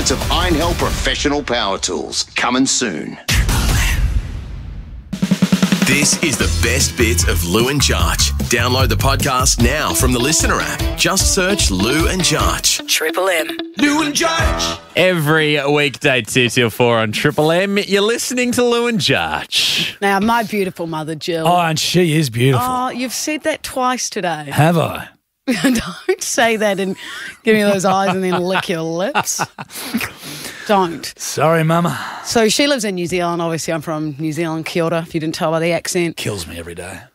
performance of Einhell Professional Power Tools. Coming soon. This is the best bits of Lou and Jarch. Download the podcast now from the Listener app. Just search Lou and Jarch. Triple M. Lou and Jarch. Every weekday 2 till 4 on Triple M, you're listening to Lou and Jarch. Now, my beautiful mother, Jill. Oh, and she is beautiful. Oh, you've said that twice today. Have I? Don't say that and give me those eyes and then lick your lips. Don't. Sorry, Mama. So she lives in New Zealand. Obviously, I'm from New Zealand, Kia ora, if you didn't tell by the accent. Kills me every day.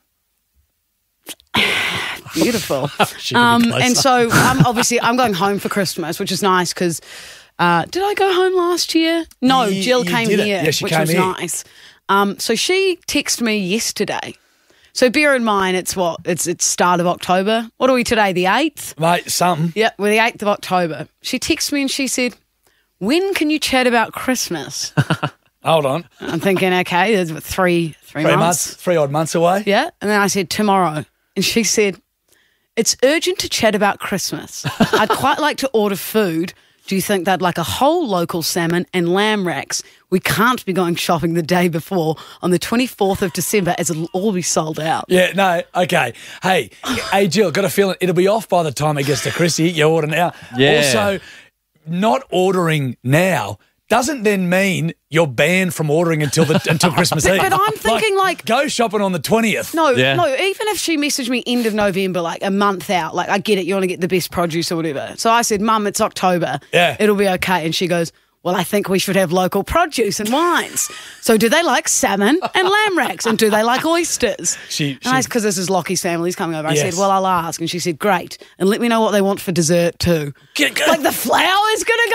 Beautiful. She could be closer. And so I'm going home for Christmas, which is nice because did I go home last year? No, Jill came did it. here, Yeah, she which came was here. nice. So she texted me yesterday. So bear in mind, it's start of October. What are we today, the 8th? Mate, something. Yeah, we're the 8th of October. She texted me and she said, when can you chat about Christmas? Hold on. I'm thinking, okay, there's three months. 3 odd months away. Yeah. And then I said, tomorrow. And she said, it's urgent to chat about Christmas. I'd quite like to order food. Do you think they'd like a whole local salmon and lamb racks? We can't be going shopping the day before on the 24th of December as it'll all be sold out. Yeah, no, okay. Hey, Jill, got a feeling it'll be off by the time it gets to Chrissy. You order now. Yeah. Also, not ordering now doesn't then mean you're banned from ordering until Christmas Eve. But I'm thinking like go shopping on the 20th. No, Yeah. no, even if she messaged me end of November, like a month out, like I get it, you want to get the best produce or whatever. So I said, Mum, it's October. Yeah. It'll be okay. And she goes, well, I think we should have local produce and wines. So do they like salmon and lamb racks? And do they like oysters? Because this is Lockie's family's coming over. I Yes. said, well, I'll ask. And she said, great. And let me know what they want for dessert too. Like the flour is going to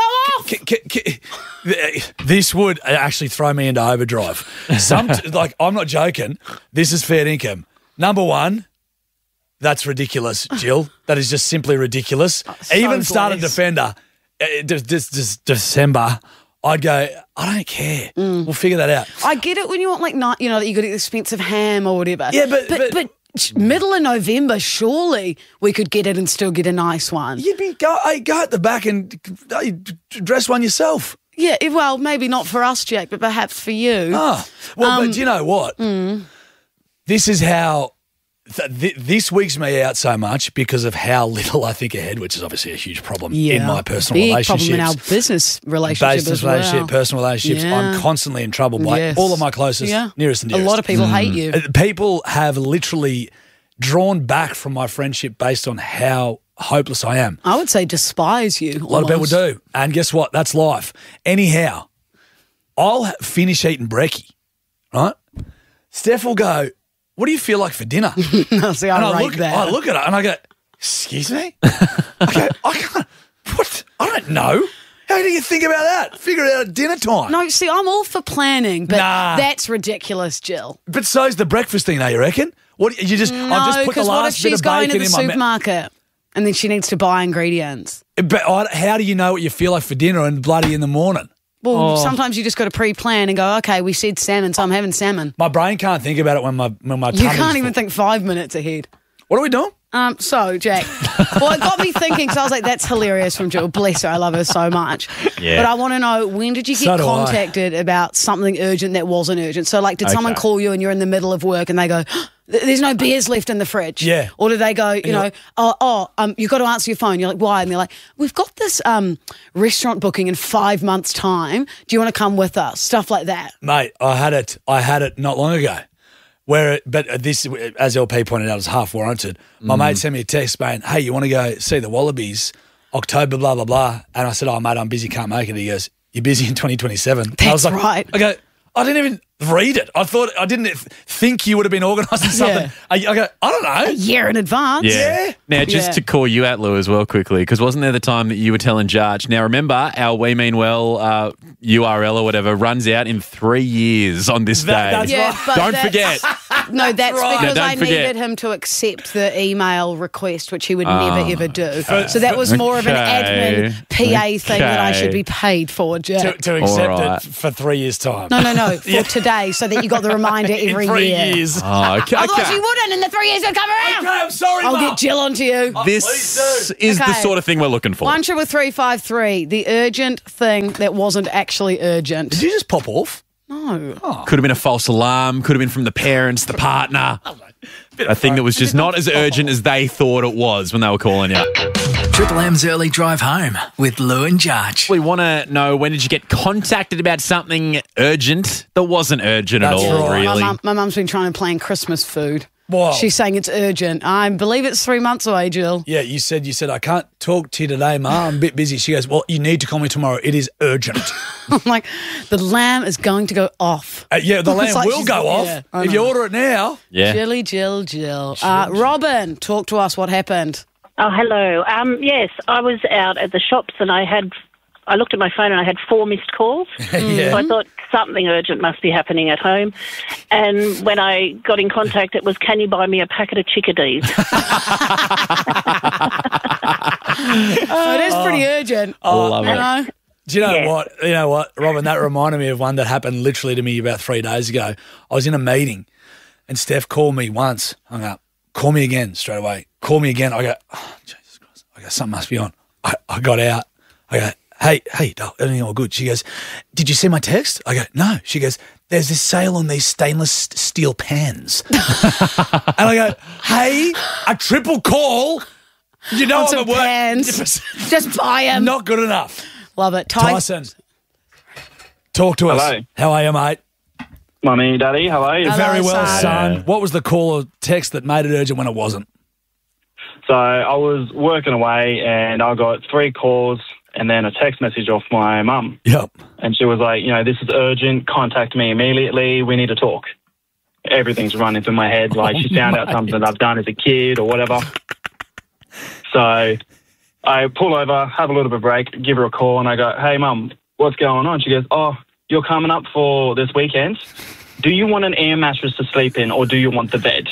go off. This would actually throw me into overdrive. I'm not joking. This is fair income. Number one, that's ridiculous, Jill. That is just simply ridiculous. So Even started blessed. Defender this December, I'd go, I don't care. We'll figure that out. I get it when you want like, you know, that you got expensive ham or whatever. Yeah, but middle of November, surely we could get it and still get a nice one. you'd go at the back and dress one yourself. Yeah, well, maybe not for us, Jack, but perhaps for you. Oh, well, but do you know what? This is how this weeks me out so much because of how little I think ahead, which is obviously a huge problem in my personal big relationships. problem in our business relationship Business as well. relationship, personal relationships. Yeah. I'm constantly in trouble by Yes. all of my closest, nearest and A dearest. lot of people hate you. People have literally drawn back from my friendship based on how hopeless I am. I would say despise you. A lot of people do. And guess what? That's life. Anyhow, I'll finish eating brekkie, right? Steph will go, what do you feel like for dinner? See, I And rate that. I look at her and I go, excuse me? I go, I can't, what? I don't know. How do you think about that? Figure it out at dinner time. No, see, I'm all for planning, but Nah. that's ridiculous, Jill. But so's the breakfast thing, though, you reckon? What, you just, No, I've just put the because what if last bit she's of going to bacon the in my supermarket and then she needs to buy ingredients? But how do you know what you feel like for dinner and bloody in the morning? Well, sometimes you just got to pre-plan and go, okay, we said salmon, so I'm having salmon. My brain can't think about it when my tummy's You can't even full. think 5 minutes ahead. What are we doing? So, Jack, well, it got me thinking, so I was like, that's hilarious from Jill. Bless her, I love her so much. Yeah. But I want to know, when did you So get do I. contacted about something urgent that wasn't urgent? So, like, did someone call you and you're in the middle of work and they go, there's no beers left in the fridge? Yeah. Or do they go, you've got to answer your phone. You're like, why? And they're like, we've got this restaurant booking in 5 months' time. Do you want to come with us? Stuff like that. Mate, I had it not long ago. But this, as LP pointed out, is half warranted. My mate sent me a text saying, hey, you want to go see the Wallabies, October, blah, blah, blah. And I said, oh, mate, I'm busy, can't make it. He goes, you're busy in 2027. I was That's like, right. I go, I didn't even read it. I didn't think you would have been organising something. Yeah. I go, I don't know. A year in advance. Yeah. Now, just Yeah. to call you out, Lou, as well quickly, because wasn't there the time that you were telling Jarch? Now, remember, our We Mean Well URL or whatever runs out in 3 years on this day. That's Yeah, right. but Don't that's- forget. No, that's right. because Now, I don't forget- needed him to accept the email request, which he would never, ever do. So that was more of an Okay. admin PA thing that I should Okay. be paid for, Jack. To accept right. it for 3 years' time. No, for today, so that you got the reminder In every 3 year. years. Oh, okay. Otherwise you wouldn't, and the 3 years would come around. Okay, I'm sorry, I'll Mum. get Jill onto you. This Please is the Okay. sort of thing we're looking for. 1-353, the urgent thing that wasn't actually urgent. Did you just pop off? No. Could have been a false alarm. Could have been from the parents, the partner. A thing that was just not as urgent as they thought it was when they were calling you. Triple M's early drive home with Lou and Jarch. We want to know, when did you get contacted about something urgent that wasn't urgent That's at all, right. really? My mum's been trying to plan Christmas food. Whoa. She's saying it's urgent. I believe it's 3 months away, Jill. Yeah, you said, I can't talk to you today, Ma. I'm a bit busy. She goes, well, you need to call me tomorrow. It is urgent. I'm like, the lamb is going to go off. Yeah, the lamb It's like will she's- go off. yeah, I If you know. order it now. Yeah. Jill. Robin, talk to us. What happened? Oh, hello. Yes, I was out at the shops and I looked at my phone and I had 4 missed calls. Yeah. So I thought something urgent must be happening at home. And when I got in contact, it was, can you buy me a packet of chickadees? So it is pretty urgent. Love you it. know? Do you know Yeah. what? You know what, Robin? That reminded me of one that happened literally to me about 3 days ago. I was in a meeting, and Steph called me once. Hung up. Call me again straight away. Call me again. I go, oh, Jesus Christ. I go, something must be on. I got out. I go, hey, doll, everything all good? She goes, did you see my text? I go, no. She goes, there's this sale on these stainless steel pans. And I go, hey, a triple call. You know On I'm some at work. pans. Just buy them. Not good enough. Love it. Tyson, talk to us. Hello. How are you, mate? Mummy, Daddy, how are you? Hello, Very well, son. son. What was the call or text that made it urgent when it wasn't? So I was working away and I got 3 calls and then a text message off my mum. Yep. And she was like, this is urgent. Contact me immediately. We need to talk. Everything's running through my head. Like she found out something that I've done as a kid or whatever. So I pull over, have a little bit of a break, give her a call and I go, hey, Mum, what's going on? She goes, oh, you're coming up for this weekend. Do you want an air mattress to sleep in or do you want the bed?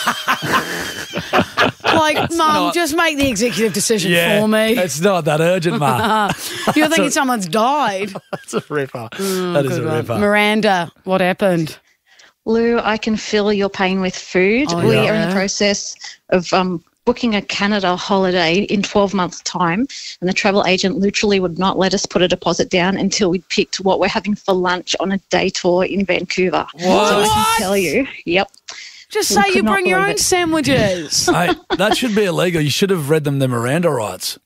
Like, Mum, just make the executive decision for me. It's not that urgent, Ma. You're thinking someone's died. That's a ripper. That is a Good one. ripper. Miranda, what happened? Lou, I can feel your pain with food. Oh, we yeah. are in the process of booking a Canada holiday in 12 months' time, and the travel agent literally would not let us put a deposit down until we'd picked what we're having for lunch on a day tour in Vancouver. So I can tell you, yep. Just We say could you not bring your believe own it. sandwiches. Hey, that should be illegal. You should have read them the Miranda rights.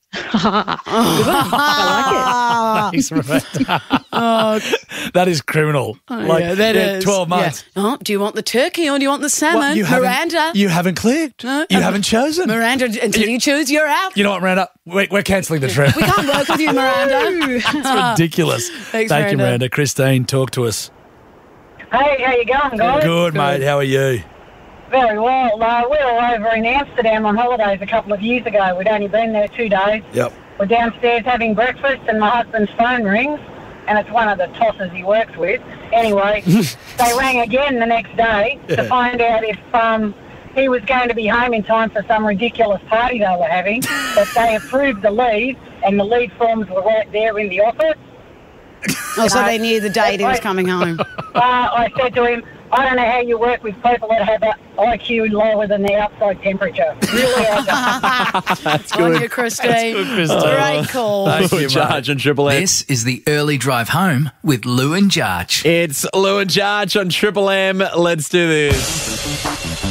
I Thanks, Miranda. That is criminal. Yeah, that is. 12 months. Yeah. Oh, do you want the turkey or do you want the salmon? What, Miranda. You haven't clicked. No. You haven't chosen. Miranda, until you choose, you're out. You know what, Miranda? We're cancelling the trip. We can't work with you, Miranda. It's ridiculous. Thanks, Thank you, Miranda. Miranda. Christine, talk to us. Hey, how you going, guys? Good, mate. How are you? Very well. We were over in Amsterdam on holidays a couple of years ago. We'd only been there 2 days. Yep. We're downstairs having breakfast and my husband's phone rings and it's one of the tossers he works with. Anyway, they rang again the next day to find out if he was going to be home in time for some ridiculous party they were having. But they approved the leave and the leave forms were right there in the office. Oh, so they knew the date he was coming home. I said to him, I don't know how you work with people that have an IQ lower than the outside temperature. Really, That's On good. you, Christine. That's good, Christine. Great call. Thank you, Lou mate. Jarch on Triple M. This is the early drive home with Lou and Jarch. It's Lou and Jarch on Triple M. Let's do this.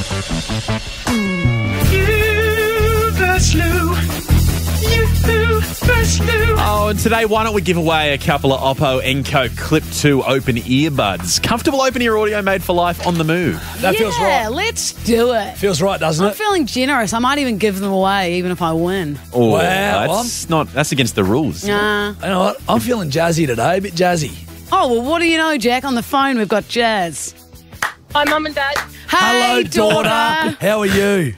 Oh, and today, why don't we give away a couple of Oppo Enco Clip 2 open earbuds? Comfortable open ear audio made for life on the move. That feels Yeah, right. let's do it. Feels right, doesn't I'm it? feeling generous. I might even give them away, even if I win. Oh, Wow, that's against the rules. Nah. You know what? I'm feeling jazzy today, a bit jazzy. Oh, well, what do you know, Jack? On the phone, we've got Jazz. Hi, Mum and Dad. Hey, Hello, daughter. How are you?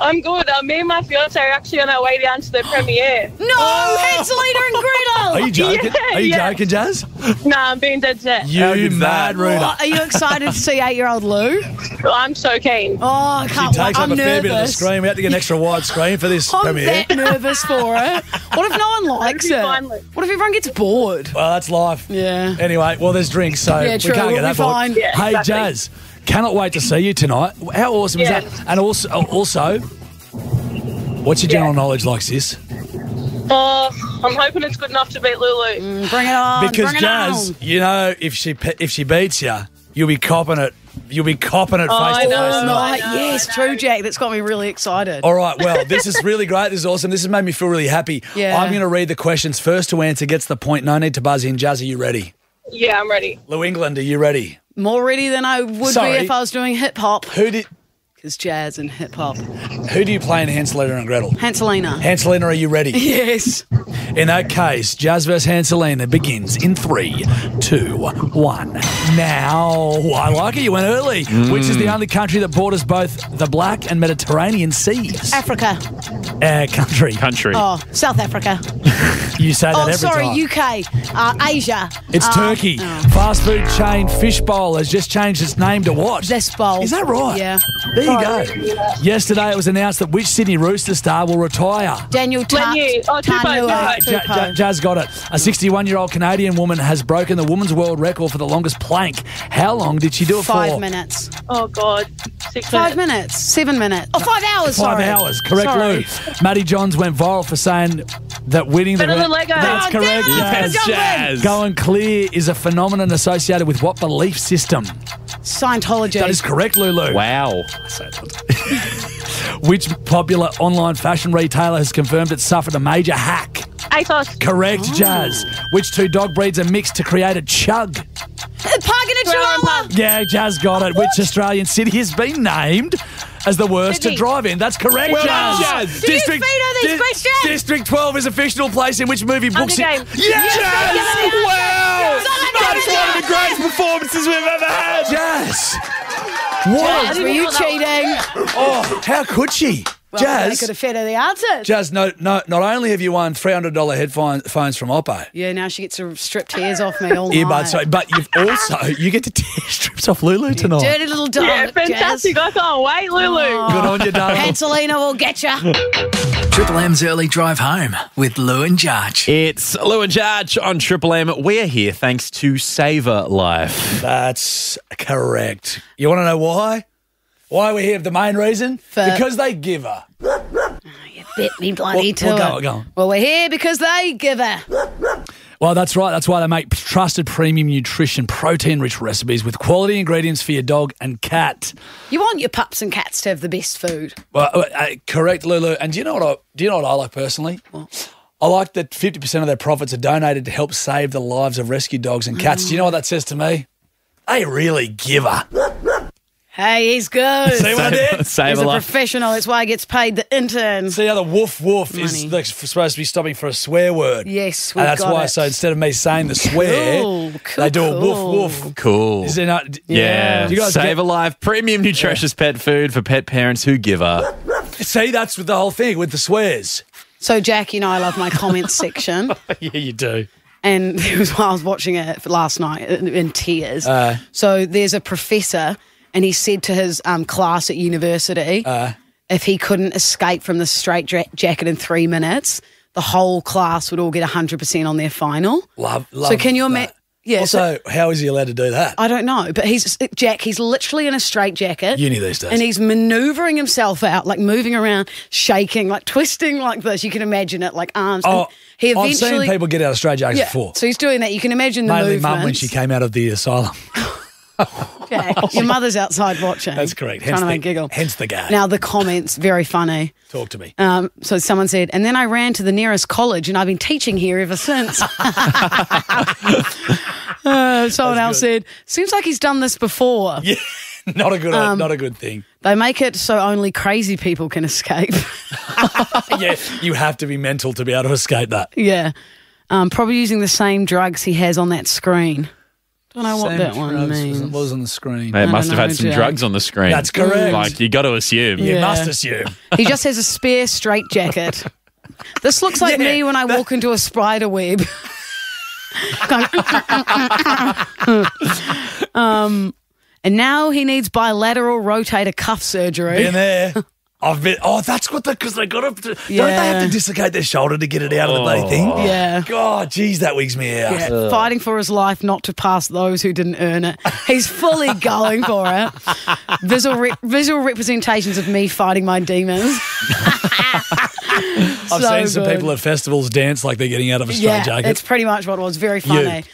I'm good. Me and my fiance are actually on our way down to the premiere. No, Hanselina and Gretel. Are you joking? Yeah, Are you yeah. joking, Jazz? Nah, I'm being dead set. You mad Ruder. What, are you excited to see 8-year-old Lou? I'm so keen. Oh, I She can't wait. takes up I'm a fair bit of the nervous. screen. We have to get an extra wide screen for this I'm premiere. that nervous for it. What if no one likes be it? fine, Lou. What if everyone gets bored? Well, that's life. Yeah. Anyway, well, there's drinks, so Yeah, we true. can't get We'll that be bored. fine. Yeah, Hey, exactly. Jazz, cannot wait to see you tonight. How awesome Yeah. is that? And also, what's your general knowledge like, sis? I'm hoping it's good enough to beat Lulu. Bring it on. Because bring it Jazz, on. you know, if she beats you, you'll be copping it. You'll be copping it face I to know. face Oh, tonight. yes, true, Jack. That's got me really excited. All right, well, this is really great. This is awesome. This has made me feel really happy. Yeah. I'm going to read the questions. First to answer gets the point. No need to buzz in. Jazz, are you ready? Yeah, I'm ready. Lou England, are you ready? More ready than I would Sorry. be if I was doing hip hop. Who Because jazz and hip hop. do you play in Hanselina and Gretel? Hanselina. Hanselina, are you ready? Yes. In that case, Jazz vs. Hanselina begins in 3, 2, 1. Now, I like it. You went early. Which is the only country that borders both the Black and Mediterranean seas? Africa. Country. Oh, South Africa. You say that Oh, every sorry, time. UK. Asia. It's Turkey. oh. Fast food chain Fishbowl has just changed its name to what? Zest Bowl. Is that right? Yeah. There you go. Yesterday it was announced that which Sydney Rooster star will retire. Daniel Lenu. Oh, Tupou. Jazz got it. A 61-year-old Canadian woman has broken the women's world record for the longest plank. How long did she do it 5 for? minutes. Oh, God. 6 5 minutes. 7 minutes. Oh, 5 hours, 5 sorry. hours. Correct, Sorry. Lou. Matty Johns went viral for saying that winning Better the... than Lego. That's Oh, correct, damn it. Jazz. Jazz. Going clear is a phenomenon associated with what belief system? Scientology. That is correct, Lulu. Wow. Which popular online fashion retailer has confirmed it suffered a major hack? ASOS. Correct, Oh. Jazz. Which two dog breeds are mixed to create a chug? Pug and a Chihuahua. Yeah, Jazz got it. Which Australian city has been named as the worst Sydney. to drive in? That's correct, Well Jazz. done, Jazz. Do you speed on these questions? District 12 is a fictional place in which movie books... Games. Yes! Wow! That's one of the greatest performances we've ever had. Jazz! Jazz, What? were you cheating? Oh, how could she? Well, they Jazz, could have fed her the answers. Jazz, no, not only have you won $300 headphones from Oppo, Yeah, now she gets to strip tears off me all night. earbuds, sorry, but you get to tear strips off Lulu tonight. Dirty little dog. Yeah, fantastic. I can't wait, Lulu. Good on you, darling. Hanselina will get ya. Triple M's early drive home with Lou and Jarch. It's Lou and Jarch on Triple M. We're here thanks to Saver Life. That's correct. You want to know why? Why we're here? The main reason? Because they give her. You bet me bloody to Well, it. go on. Well, we're here because they give her. Well, that's right. That's why they make trusted premium nutrition, protein-rich recipes with quality ingredients for your dog and cat. You want your pups and cats to have the best food. Well, correct, Lulu. And do you know what I like personally? I like that 50% of their profits are donated to help save the lives of rescue dogs and cats. Do you know what that says to me? They really give her. Hey, he's good. See what I did? He's Saver a Life. professional. That's why he gets paid the intern. See how the woof woof is Money. like, supposed to be stopping for a swear word. Yes, And we've that's got why. it. So instead of me saying the swear, Cool, they do a cool. woof woof. Cool. Is there not? Yeah. Do you guys Saver Life, premium nutritious pet food for pet parents who give her. See, that's with the whole thing with the swears. So, Jack, you know I love my comments section. Yeah, you do. And it was while I was watching it last night in tears. So there's a professor, and he said to his class at university, if he couldn't escape from the straight jacket in 3 minutes, the whole class would all get 100% on their final. Love. So can you imagine? that. Yeah. Also, how is he allowed to do that? I don't know, but he's literally in a straight jacket. Uni these days. And he's manoeuvring himself out, like moving around, shaking, like twisting like this. You can imagine it, like arms. Oh, And he I've eventually, seen people get out of straight jackets yeah, before. so he's doing that. You can imagine the Mainly movements. Mum when she came out of the asylum. Jack, your mother's outside watching. That's correct. Trying to make giggle. Hence the gag. Now, the comments, very funny. Talk to me. So someone said, and then I ran to the nearest college and I've been teaching here ever since. Someone else said, seems like he's done this before. Yeah, not a good thing. They make it so only crazy people can escape. Yeah, you have to be mental to be able to escape that. Yeah. Probably using the same drugs he has on that screen. Don't know what that one means. What was on the screen? It must have know, had some Jack. drugs on the screen. That's correct. Like, you got to assume. You Yeah. must assume. He just has a spare straitjacket. This looks like me when I walk into a spider web. And now he needs bilateral rotator cuff surgery. Been there. I've been. Oh, that's what because they got to. Don't they Yeah. have to dislocate their shoulder to get it out of the bloody thing? Yeah. God, geez, that wigs me out. Yeah, fighting for his life not to pass those who didn't earn it. He's fully going for it. Visual representations of me fighting my demons. I've seen some people at festivals dance like they're getting out of a Yeah, straitjacket. it's pretty much what it was. Very funny.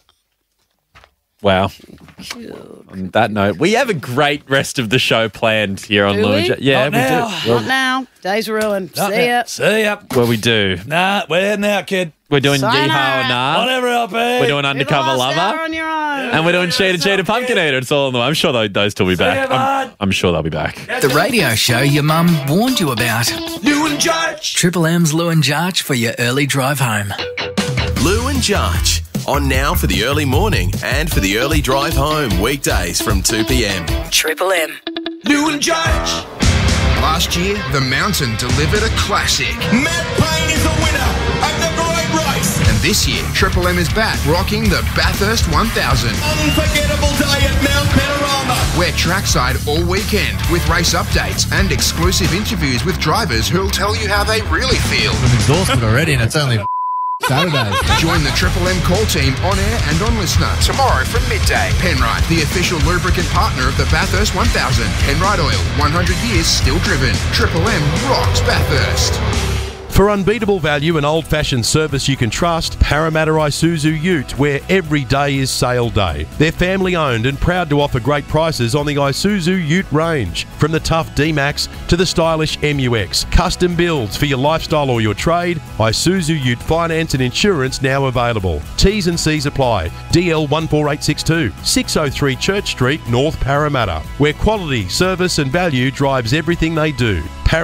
Wow. On that note, we have a great rest of the show planned here on Do Lou and we? Jack. Yeah, Not we now. do. Not now. Day's ruined. Not See now. ya. See ya. Well, we do. Nah, we're heading out, kid. We're doing Sayonara. Yeehaw or Nah. Whatever, LP. We're doing Undercover You're the last hour Lover. on your own. And we're doing Cheetah Pumpkin Eater. It's all in them. I'm sure those two will be back. bud. I'm sure they'll be back. The radio show your mum warned you about. Lou and Jarch. Triple M's Lou and Jarch for your early drive home. Lou and Jarch. On now for the early morning and for the early drive home. Weekdays from 2 p.m. Triple M. Lou and Jarch. Last year, The Mountain delivered a classic. Matt Payne is the winner of the great race. And this year, Triple M is back rocking the Bathurst 1000. Unforgettable day at Mount Panorama. We're trackside all weekend with race updates and exclusive interviews with drivers who'll tell you how they really feel. I'm exhausted already and it's only Saturday. Join the Triple M call team on air and on Listener tomorrow from midday. Penrite, the official lubricant partner of the Bathurst 1000. Penrite Oil, 100 years still driven. Triple M rocks Bathurst. For unbeatable value and old-fashioned service you can trust, Parramatta Isuzu Ute, where every day is sale day. They're family-owned and proud to offer great prices on the Isuzu Ute range. From the tough D-Max to the stylish MUX. Custom builds for your lifestyle or your trade. Isuzu Ute finance and insurance now available. T's and C's apply. DL 14862, 603 Church Street, North Parramatta, where quality, service and value drives everything they do.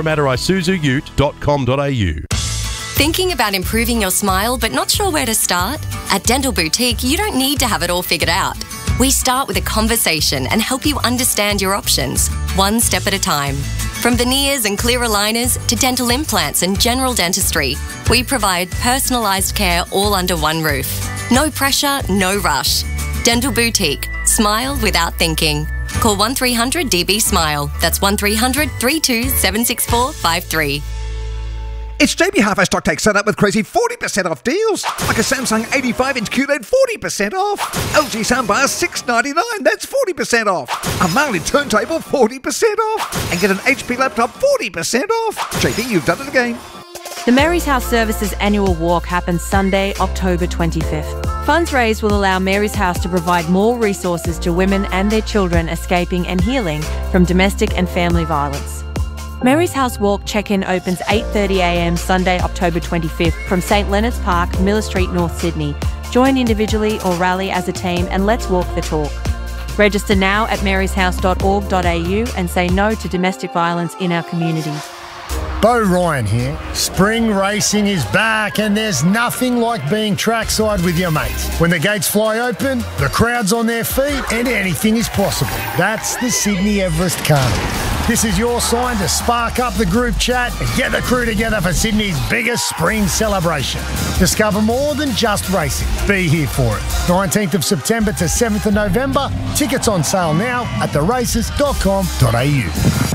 ParramattaIsuzuUte.com.au. Thinking about improving your smile but not sure where to start? At Dental Boutique, you don't need to have it all figured out. We start with a conversation and help you understand your options, one step at a time. From veneers and clear aligners to dental implants and general dentistry, we provide personalised care all under one roof. No pressure, no rush. Dental Boutique. Smile without thinking. Call 1300 DB Smile. That's 1300 32 764 53. It's JB Hi-Fi Stock Take set up with crazy 40% off deals. Like a Samsung 85-inch QLED, 40% off. LG soundbar, $699, that's 40% off. A Marley turntable, 40% off. And get an HP laptop, 40% off. JB, you've done it again. The Mary's House Services annual walk happens Sunday, October 25th. Funds raised will allow Mary's House to provide more resources to women and their children escaping and healing from domestic and family violence. Mary's House Walk check-in opens 8:30am Sunday, October 25th from St Leonard's Park, Miller Street, North Sydney. Join individually or rally as a team and let's walk the talk. Register now at maryshouse.org.au and say no to domestic violence in our community. Bo Ryan here. Spring racing is back and there's nothing like being trackside with your mates. When the gates fly open, the crowd's on their feet and anything is possible. That's the Sydney Everest Carnival. This is your sign to spark up the group chat and get the crew together for Sydney's biggest spring celebration. Discover more than just racing. Be here for it. 19th of September to 7th of November. Tickets on sale now at theraces.com.au.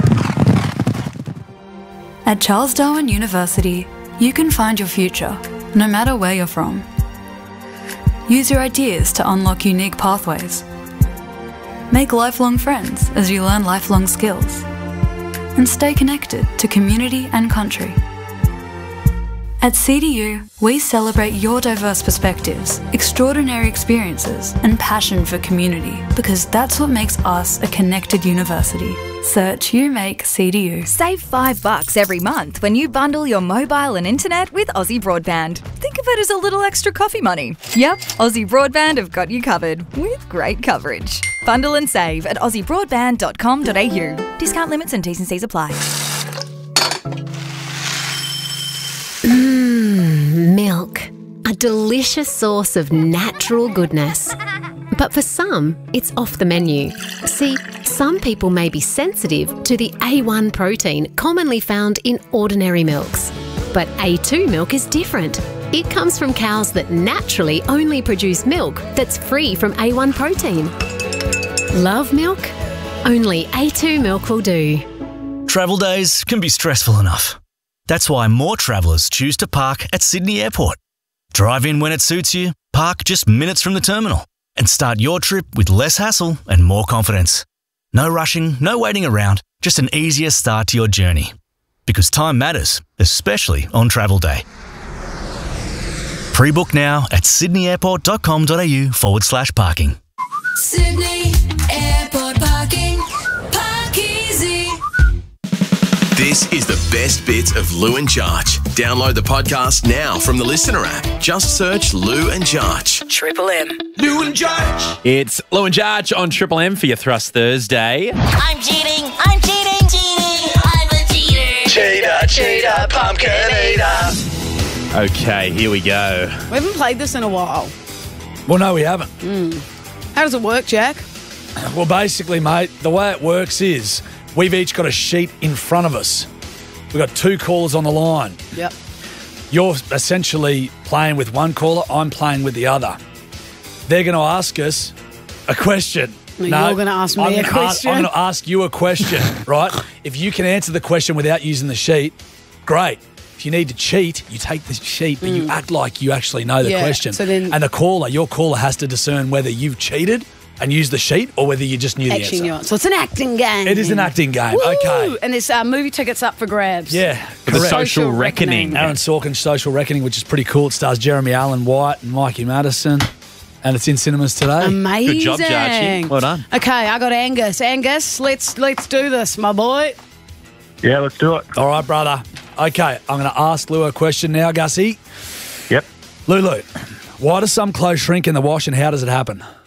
At Charles Darwin University, you can find your future, no matter where you're from. Use your ideas to unlock unique pathways. Make lifelong friends as you learn lifelong skills. And stay connected to community and country. At CDU, we celebrate your diverse perspectives, extraordinary experiences, and passion for community, because that's what makes us a connected university. Search You Make CDU. Save $5 every month when you bundle your mobile and internet with Aussie Broadband. Think of it as a little extra coffee money. Yep, Aussie Broadband have got you covered with great coverage. Bundle and save at aussiebroadband.com.au. Discount limits and T's and C's apply. Milk. A delicious source of natural goodness. But for some, it's off the menu. See, some people may be sensitive to the A1 protein commonly found in ordinary milks. But A2 milk is different. It comes from cows that naturally only produce milk that's free from A1 protein. Love milk? Only A2 milk will do. Travel days can be stressful enough. That's why more travellers choose to park at Sydney Airport. Drive in when it suits you, park just minutes from the terminal, and start your trip with less hassle and more confidence. No rushing, no waiting around, just an easier start to your journey. Because time matters, especially on travel day. Pre-book now at sydneyairport.com.au/parking. Sydney Airport parking. Park easy. This is the best bits of Lou and Jarch. Download the podcast now from the Listener app. Just search Lou and Jarch. Triple M. Lou and Jarch. It's Lou and Jarch on Triple M for your Thrust Thursday. I'm cheating. I'm cheating. Cheating. I'm a cheater. Cheater, cheater, pumpkin eater. Okay, here we go. We haven't played this in a while. Well, no, we haven't. How does it work, Jack? Well, basically, mate, the way it works is we've each got a sheet in front of us. We've got 2 callers on the line. Yep. You're essentially playing with one caller, I'm playing with the other. They're going to ask us a question. You're going to ask me a question? I'm going to ask you a question, right? If you can answer the question without using the sheet, great. If you need to cheat, you take the sheet, but you act like you actually know the question. So then, and your caller has to discern whether you've cheated and used the sheet or whether you just knew the answer. So it's an acting game. It is an acting game. Woo! Okay. And there's movie tickets up for grabs. Yeah, The correct. Social Reckoning. Aaron Sorkin's Social Reckoning, which is pretty cool. It stars Jeremy Allen White and Mikey Madison. And it's in cinemas today. Amazing. Good job, Jarchi. Well done. Okay, I got Angus. Angus, let's do this, my boy. Yeah, let's do it. All right, brother. Okay, I'm going to ask Lou a question now, Gussie. Yep. Lulu, why do some clothes shrink in the wash and how does it happen?